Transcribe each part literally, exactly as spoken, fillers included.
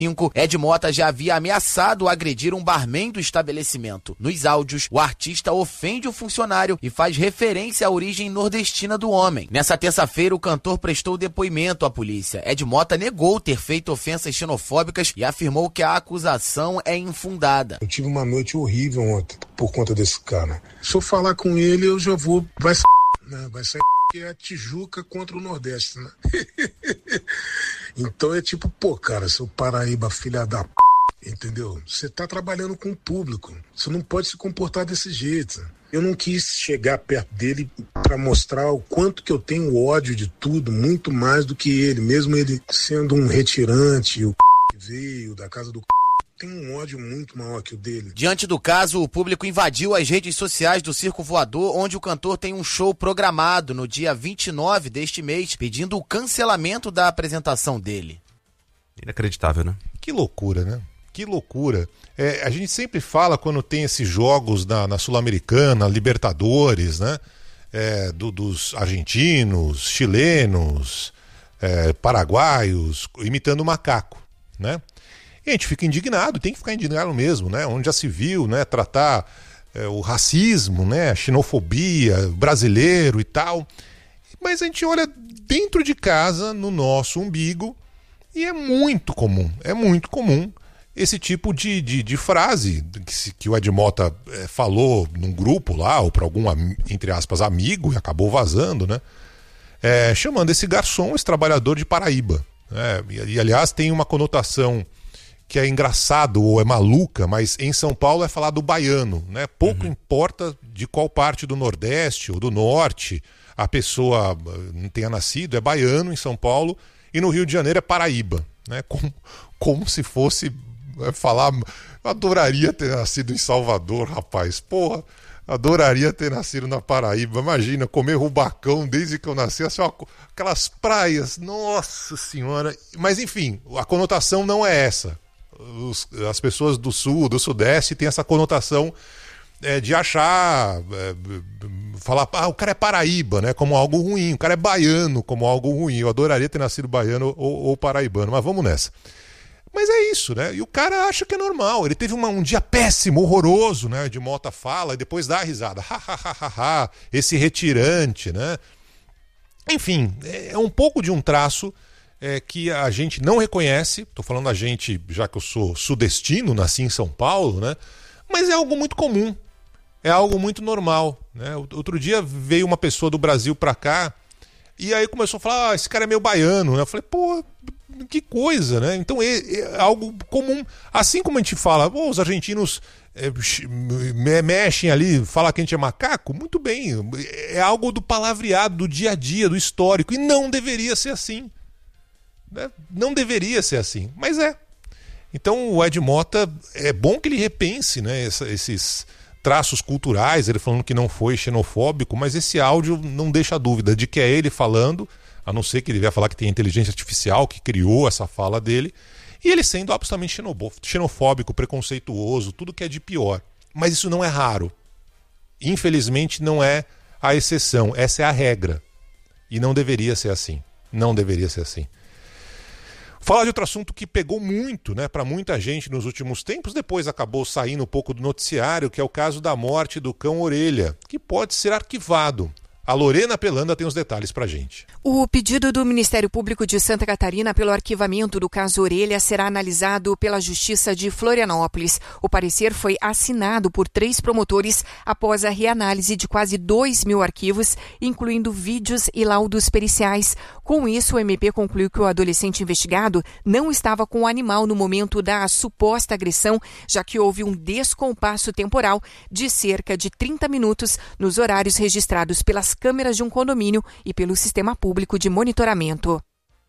Ed Mota já havia ameaçado agredir um barman do estabelecimento. Nos áudios, o artista ofende o funcionário e faz referência à origem nordestina do homem. Nessa terça-feira, o cantor prestou depoimento à polícia. Ed Mota negou ter feito ofensas xenofóbicas e afirmou que a acusação é infundada. Eu tive uma noite horrível ontem por conta desse cara. Se eu falar com ele, eu já vou... Vai sair, né? Vai sair que é a Tijuca contra o Nordeste, né? Então é tipo, pô, cara, seu Paraíba, filha da p... entendeu? Você tá trabalhando com o público. Você não pode se comportar desse jeito. Eu não quis chegar perto dele para mostrar o quanto que eu tenho ódio de tudo, muito mais do que ele, mesmo ele sendo um retirante, o que veio da casa do c... tem um ódio muito maior que o dele. Diante do caso, o público invadiu as redes sociais do Circo Voador, onde o cantor tem um show programado no dia vinte e nove deste mês, pedindo o cancelamento da apresentação dele. Inacreditável, né? Que loucura, né? Que loucura. É, a gente sempre fala quando tem esses jogos na, na Sul-Americana, Libertadores, né? É, do, dos argentinos, chilenos, é, paraguaios, imitando o macaco, né? E a gente fica indignado, tem que ficar indignado mesmo, né? Onde já se viu, né? Tratar é, o racismo, né? A xenofobia, brasileiro e tal. Mas a gente olha dentro de casa, no nosso umbigo, e é muito comum, é muito comum esse tipo de, de, de frase que, se, que o Ed Mota é, falou num grupo lá, ou para algum, entre aspas, amigo, e acabou vazando, né? É, chamando esse garçom, esse trabalhador de Paraíba. Né? E, e, aliás, tem uma conotação que é engraçado ou é maluca, mas em São Paulo é falar do baiano, né? Pouco uhum. importa de qual parte do Nordeste ou do Norte a pessoa não tenha nascido, é baiano em São Paulo, e no Rio de Janeiro é Paraíba, né? Como, como se fosse falar... Eu adoraria ter nascido em Salvador, rapaz, porra, adoraria ter nascido na Paraíba, imagina, comer rubacão desde que eu nasci, assim, ó, aquelas praias, nossa senhora, mas enfim, a conotação não é essa. Os, as pessoas do sul, do sudeste têm essa conotação é, de achar, é, falar, ah, o cara é Paraíba, né, como algo ruim, o cara é baiano como algo ruim. Eu adoraria ter nascido baiano ou, ou paraibano, mas vamos nessa. Mas é isso, né? E o cara acha que é normal. Ele teve uma, um dia péssimo, horroroso, né? De Mota fala e depois dá a risada. Ha, ha, ha, ha, ha. Esse retirante, né? Enfim, é um pouco de um traço é, que a gente não reconhece. Estou falando a gente, já que eu sou sudestino, nasci em São Paulo, né? Mas é algo muito comum. É algo muito normal, né? Outro dia veio uma pessoa do Brasil pra cá e aí começou a falar, ah, esse cara é meio baiano, né? Eu falei, pô... Que coisa, né? Então é, é algo comum. Assim como a gente fala, oh, os argentinos é, mexem ali, falam que a gente é macaco, muito bem. É algo do palavreado, do dia a dia, do histórico. E não deveria ser assim. Né? Não deveria ser assim, mas é. Então o Ed Mota, é bom que ele repense, né, essa, esses traços culturais, ele falando que não foi xenofóbico, mas esse áudio não deixa dúvida de que é ele falando, a não ser que ele vai falar que tem inteligência artificial que criou essa fala dele, e ele sendo absolutamente xenofóbico, preconceituoso, tudo que é de pior. Mas isso não é raro. Infelizmente não é a exceção, essa é a regra. E não deveria ser assim. Não deveria ser assim. Falar de outro assunto que pegou muito, né, para muita gente nos últimos tempos, depois acabou saindo um pouco do noticiário, que é o caso da morte do cão Orelha, que pode ser arquivado. A Lorena Pelanda tem os detalhes pra gente. O pedido do Ministério Público de Santa Catarina pelo arquivamento do caso Orelha será analisado pela Justiça de Florianópolis. O parecer foi assinado por três promotores após a reanálise de quase dois mil arquivos, incluindo vídeos e laudos periciais. Com isso, o M P concluiu que o adolescente investigado não estava com o animal no momento da suposta agressão, já que houve um descompasso temporal de cerca de trinta minutos nos horários registrados pelas câmeras de um condomínio e pelo sistema público de monitoramento.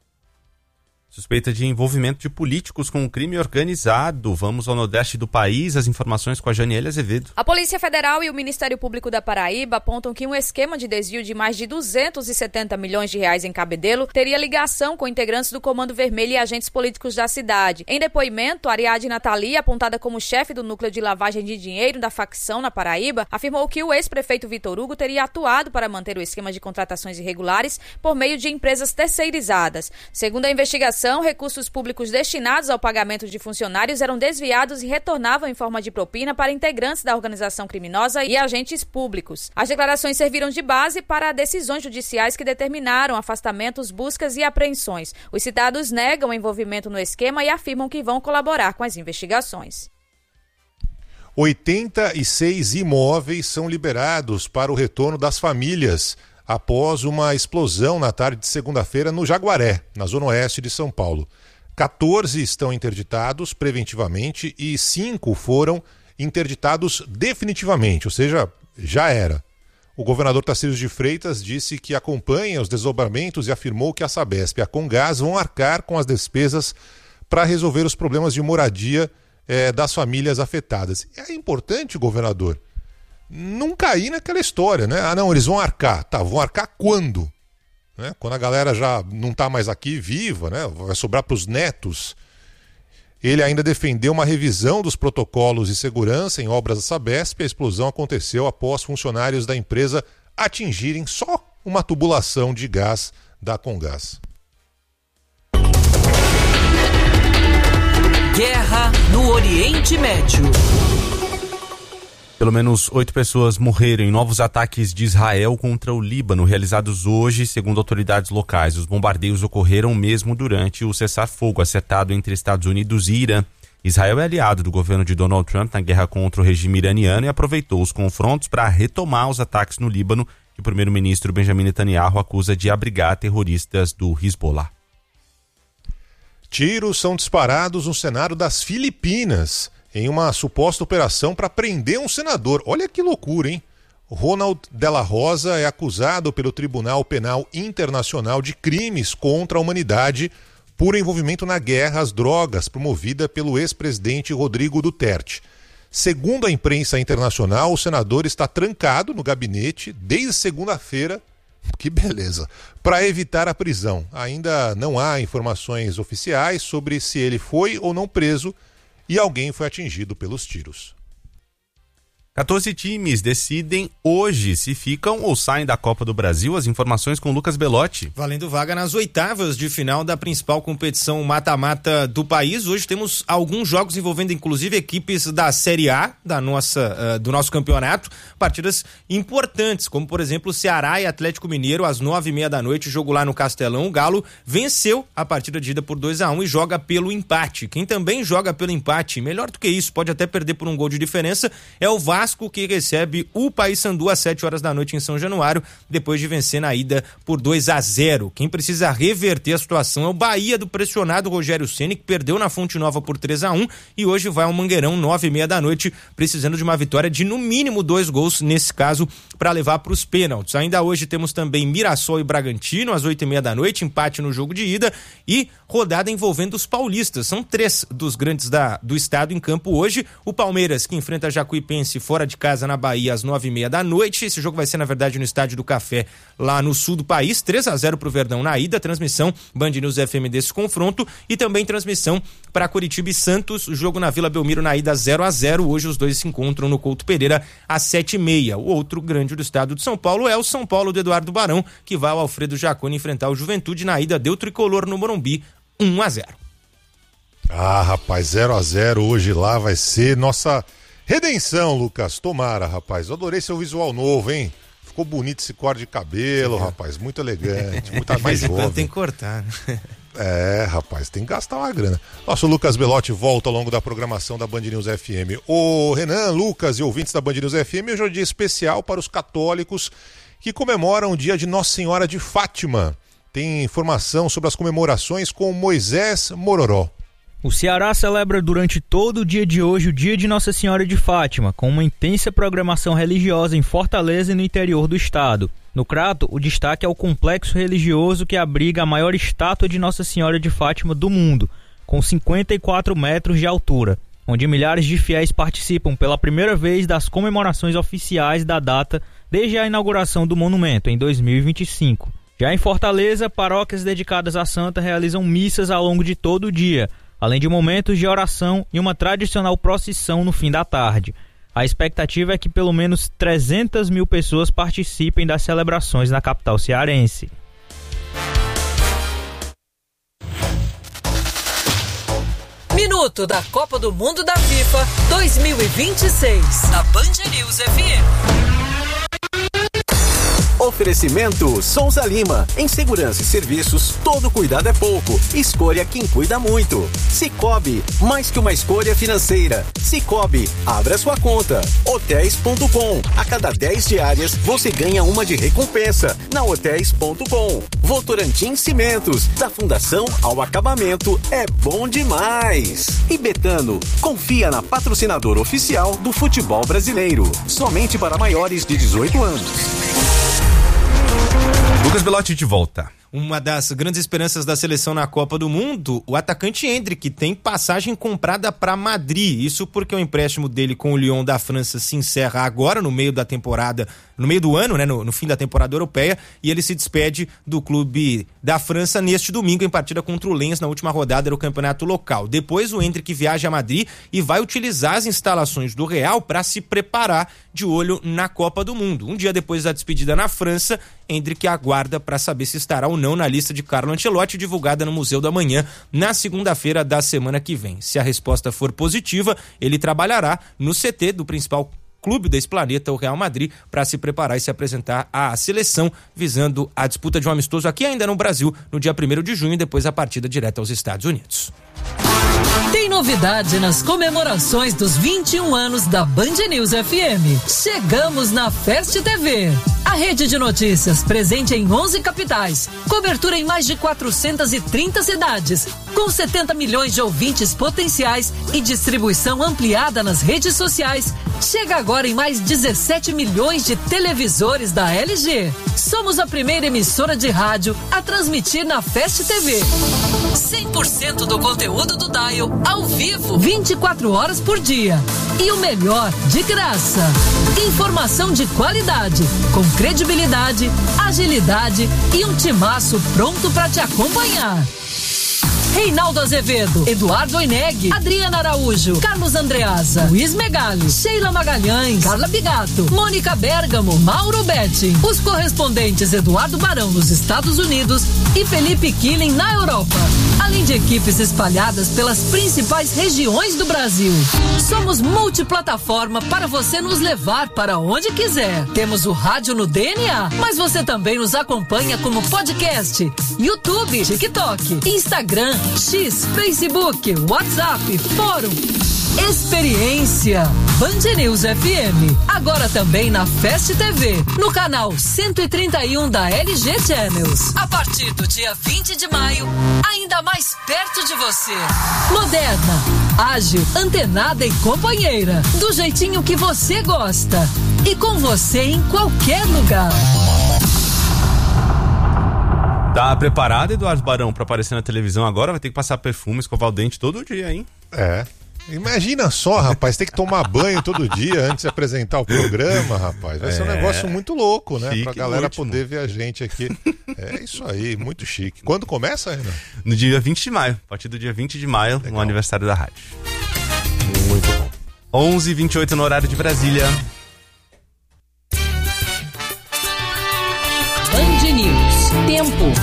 Suspeita de envolvimento de políticos com o crime organizado. Vamos ao nordeste do país, as informações com a Janiele Azevedo. A Polícia Federal e o Ministério Público da Paraíba apontam que um esquema de desvio de mais de duzentos e setenta milhões de reais em Cabedelo teria ligação com integrantes do Comando Vermelho e agentes políticos da cidade. Em depoimento, Ariadne Nathalie, apontada como chefe do núcleo de lavagem de dinheiro da facção na Paraíba, afirmou que o ex-prefeito Vitor Hugo teria atuado para manter o esquema de contratações irregulares por meio de empresas terceirizadas. Segundo a investigação, investigação, recursos públicos destinados ao pagamento de funcionários eram desviados e retornavam em forma de propina para integrantes da organização criminosa e agentes públicos. As declarações serviram de base para decisões judiciais que determinaram afastamentos, buscas e apreensões. Os citados negam o envolvimento no esquema e afirmam que vão colaborar com as investigações. oitenta e seis imóveis são liberados para o retorno das famílias após uma explosão na tarde de segunda-feira no Jaguaré, na zona oeste de São Paulo. quatorze estão interditados preventivamente e cinco foram interditados definitivamente, ou seja, já era. O governador Tarcísio de Freitas disse que acompanha os desdobramentos e afirmou que a Sabesp e a Comgás vão arcar com as despesas para resolver os problemas de moradia É, das famílias afetadas. É importante, governador, não cair naquela história, né? Ah, não, eles vão arcar. Tá, vão arcar quando? Né? Quando a galera já não está mais aqui viva, né? Vai sobrar para os netos. Ele ainda defendeu uma revisão dos protocolos de segurança em obras da Sabesp. A explosão aconteceu após funcionários da empresa atingirem só uma tubulação de gás da Comgás. Guerra no Oriente Médio. Pelo menos oito pessoas morreram em novos ataques de Israel contra o Líbano, realizados hoje, segundo autoridades locais. Os bombardeios ocorreram mesmo durante o cessar-fogo acertado entre Estados Unidos e Irã. Israel é aliado do governo de Donald Trump na guerra contra o regime iraniano e aproveitou os confrontos para retomar os ataques no Líbano, que o primeiro-ministro Benjamin Netanyahu acusa de abrigar terroristas do Hezbollah. Tiros são disparados no Senado das Filipinas em uma suposta operação para prender um senador. Olha que loucura, hein? Ronald Dela Rosa é acusado pelo Tribunal Penal Internacional de crimes contra a humanidade por envolvimento na guerra às drogas promovida pelo ex-presidente Rodrigo Duterte. Segundo a imprensa internacional, o senador está trancado no gabinete desde segunda-feira. Que beleza! Para evitar a prisão. Ainda não há informações oficiais sobre se ele foi ou não preso e alguém foi atingido pelos tiros. quatorze times decidem hoje se ficam ou saem da Copa do Brasil. As informações com Lucas Belotti. Valendo vaga nas oitavas de final da principal competição mata-mata do país. Hoje temos alguns jogos envolvendo inclusive equipes da Série A da nossa, uh, do nosso campeonato. Partidas importantes, como por exemplo Ceará e Atlético Mineiro às nove e meia da noite, jogo lá no Castelão. O Galo venceu a partida de ida por dois a um e joga pelo empate. Quem também joga pelo empate, melhor do que isso, pode até perder por um gol de diferença, é o Vasco. Vasco, que recebe o Paysandu às sete horas da noite em São Januário, depois de vencer na ida por dois a zero. Quem precisa reverter a situação é o Bahia do pressionado Rogério Ceni, que perdeu na Fonte Nova por três a um e hoje vai ao Mangueirão, nove e meia da noite, precisando de uma vitória de no mínimo dois gols, nesse caso, para levar para os pênaltis. Ainda hoje temos também Mirassol e Bragantino às oito e meia da noite, empate no jogo de ida e rodada envolvendo os paulistas. São três dos grandes da, do estado em campo hoje. O Palmeiras, que enfrenta Jacuipense fora de casa na Bahia às nove e meia da noite. Esse jogo vai ser, na verdade, no Estádio do Café, lá no sul do país. três a zero pro Verdão na ida. Transmissão Band News F M desse confronto. E também transmissão para Curitiba e Santos. O jogo na Vila Belmiro na ida zero a zero. Hoje os dois se encontram no Couto Pereira às sete e meia. O outro grande do estado de São Paulo é o São Paulo do Eduardo Barão, que vai ao Alfredo Jaconi enfrentar o Juventude na ida. Deu tricolor no Morumbi um a zero. Ah, rapaz, zero a zero hoje lá vai ser nossa redenção, Lucas. Tomara, rapaz. Eu adorei seu visual novo, hein? Ficou bonito esse corte de cabelo, Sim, rapaz. Muito elegante, muito mais jovem. Tem que cortar, né? É, rapaz, tem que gastar uma grana. Nosso Lucas Belotti volta ao longo da programação da Band News F M. Ô Renan, Lucas e ouvintes da Band News F M, hoje é um dia especial para os católicos que comemoram o dia de Nossa Senhora de Fátima. Tem informação sobre as comemorações com Moisés Mororó. O Ceará celebra durante todo o dia de hoje o dia de Nossa Senhora de Fátima, com uma intensa programação religiosa em Fortaleza e no interior do estado. No Crato, o destaque é o complexo religioso que abriga a maior estátua de Nossa Senhora de Fátima do mundo, com cinquenta e quatro metros de altura, onde milhares de fiéis participam pela primeira vez das comemorações oficiais da data desde a inauguração do monumento, em dois mil e vinte e cinco. Já em Fortaleza, paróquias dedicadas à santa realizam missas ao longo de todo o dia, além de momentos de oração e uma tradicional procissão no fim da tarde. A expectativa é que pelo menos trezentas mil pessoas participem das celebrações na capital cearense. minuto da Copa do Mundo da FIFA dois mil e vinte e seis. Na Band News F M. Oferecimento Souza Lima. Em segurança e serviços, todo cuidado é pouco. Escolha quem cuida muito. Cicobi, mais que uma escolha financeira. Cicobi, abra sua conta. Hotéis ponto com. A cada dez diárias, você ganha uma de recompensa. Na Hotéis ponto com. Votorantim Cimentos. Da fundação ao acabamento, é bom demais. E Betano, confia na patrocinadora oficial do futebol brasileiro. Somente para maiores de dezoito anos. Lucas Belotti de volta. Uma das grandes esperanças da seleção na Copa do Mundo, o atacante Endrick, tem passagem comprada para Madrid. Isso porque o empréstimo dele com o Lyon da França se encerra agora, no meio da temporada, no meio do ano, né, no, no fim da temporada europeia, e ele se despede do clube da França neste domingo em partida contra o Lens na última rodada do campeonato local. Depois o Endrick viaja a Madrid e vai utilizar as instalações do Real para se preparar de olho na Copa do Mundo. Um dia depois da despedida na França, Endrick aguarda para saber se estará ou não na lista de Carlo Ancelotti, divulgada no Museu da Manhã na segunda-feira da semana que vem. Se a resposta for positiva, ele trabalhará no C T do principal clube desse planeta, o Real Madrid, para se preparar e se apresentar à seleção, visando a disputa de um amistoso aqui ainda no Brasil, no dia primeiro de junho, e depois a partida direta aos Estados Unidos. Tem novidade nas comemorações dos vinte e um anos da Band News F M. Chegamos na Fest T V. A rede de notícias presente em onze capitais, cobertura em mais de quatrocentas e trinta cidades, com setenta milhões de ouvintes potenciais e distribuição ampliada nas redes sociais, chega agora em mais dezessete milhões de televisores da L G. Somos a primeira emissora de rádio a transmitir na Fest T V. cem por cento do conteúdo do Dial ao vivo, vinte e quatro horas por dia. E o melhor, de graça. Informação de qualidade, com credibilidade, agilidade e um timaço pronto para te acompanhar. Reinaldo Azevedo, Eduardo Oineg, Adriana Araújo, Carlos Andreasa, Luiz Megali, Sheila Magalhães, Carla Bigato, Mônica Bergamo, Mauro Betti. Os correspondentes Eduardo Barão nos Estados Unidos e Felipe Killing na Europa. Além de equipes espalhadas pelas principais regiões do Brasil. Somos multiplataforma para você nos levar para onde quiser. Temos o rádio no D N A, mas você também nos acompanha como podcast, YouTube, TikTok, Instagram, X, Facebook, WhatsApp, Fórum. Experiência Band News F M. Agora também na Fest T V, no canal cento e trinta e um da L G Channels. A partir do dia vinte de maio, ainda mais perto de você. Moderna, ágil, antenada e companheira. Do jeitinho que você gosta. E com você em qualquer lugar. Tá preparado, Eduardo Barão, pra aparecer na televisão agora? Vai ter que passar perfume, escovar o dente todo dia, hein? É. Imagina só, rapaz, tem que tomar banho todo dia antes de apresentar o programa, rapaz. Vai é, ser um negócio muito louco, né? Chique, pra galera poder ver a gente aqui. É isso aí, muito chique. Quando começa, Renan? No dia vinte de maio. A partir do dia vinte de maio, legal, no aniversário da rádio. Muito bom. onze e vinte e oito no horário de Brasília. Band News. Tempo.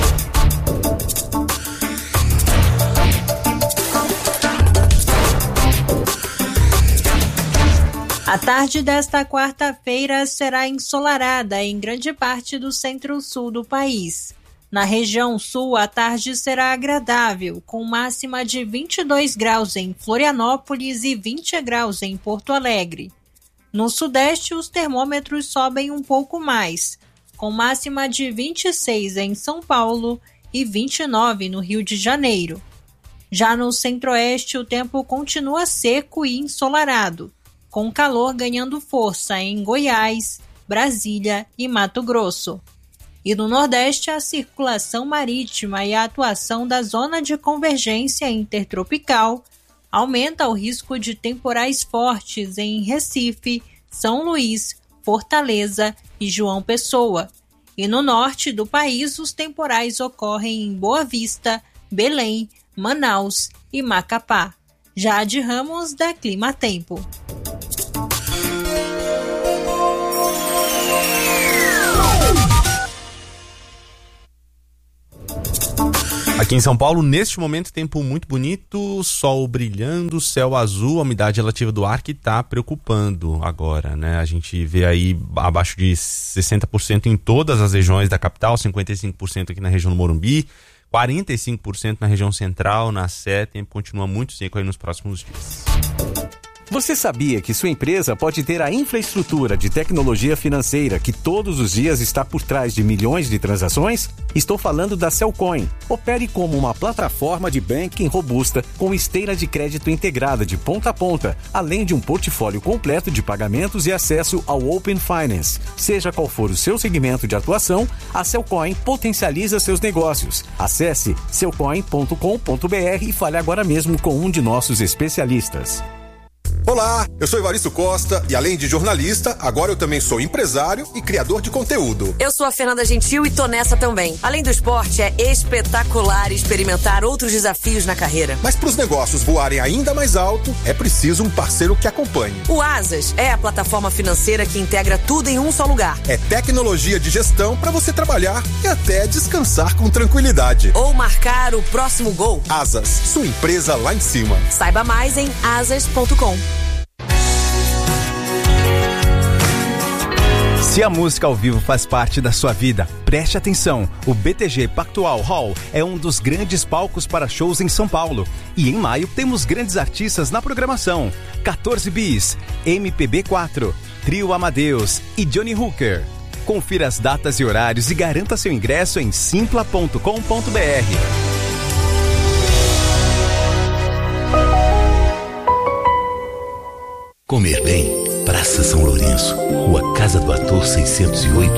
A tarde desta quarta-feira será ensolarada em grande parte do centro-sul do país. Na região sul, a tarde será agradável, com máxima de vinte e dois graus em Florianópolis e vinte graus em Porto Alegre. No sudeste, os termômetros sobem um pouco mais, com máxima de vinte e seis em São Paulo e vinte e nove no Rio de Janeiro. Já no centro-oeste, o tempo continua seco e ensolarado, com calor ganhando força em Goiás, Brasília e Mato Grosso. E no Nordeste, a circulação marítima e a atuação da zona de convergência intertropical aumenta o risco de temporais fortes em Recife, São Luís, Fortaleza e João Pessoa. E no norte do país, os temporais ocorrem em Boa Vista, Belém, Manaus e Macapá. Jade Ramos, da Clima Tempo. Aqui em São Paulo, neste momento, tempo muito bonito, sol brilhando, céu azul, a umidade relativa do ar que está preocupando agora, né? A gente vê aí abaixo de sessenta por cento em todas as regiões da capital, cinquenta e cinco por cento aqui na região do Morumbi, quarenta e cinco por cento na região central, na Sé, tempo continua muito seco aí nos próximos dias. Você sabia que sua empresa pode ter a infraestrutura de tecnologia financeira que todos os dias está por trás de milhões de transações? Estou falando da Cellcoin. Opere como uma plataforma de banking robusta com esteira de crédito integrada de ponta a ponta, além de um portfólio completo de pagamentos e acesso ao Open Finance. Seja qual for o seu segmento de atuação, a Cellcoin potencializa seus negócios. Acesse cellcoin ponto com ponto b r e fale agora mesmo com um de nossos especialistas. Olá, eu sou Evaristo Costa e além de jornalista, agora eu também sou empresário e criador de conteúdo. Eu sou a Fernanda Gentil e tô nessa também. Além do esporte, é espetacular experimentar outros desafios na carreira. Mas para os negócios voarem ainda mais alto, é preciso um parceiro que acompanhe. O Asas é a plataforma financeira que integra tudo em um só lugar. É tecnologia de gestão para você trabalhar e até descansar com tranquilidade. Ou marcar o próximo gol. Asas, sua empresa lá em cima. Saiba mais em asas ponto com. Se a música ao vivo faz parte da sua vida, preste atenção. O B T G Pactual Hall é um dos grandes palcos para shows em São Paulo. E em maio temos grandes artistas na programação. quatorze Bis, M P B quatro, Trio Amadeus e Johnny Hooker. Confira as datas e horários e garanta seu ingresso em simpla ponto com ponto b r. Comer bem, Praça São Lourenço, Rua Casa do Ator seiscentos e oito,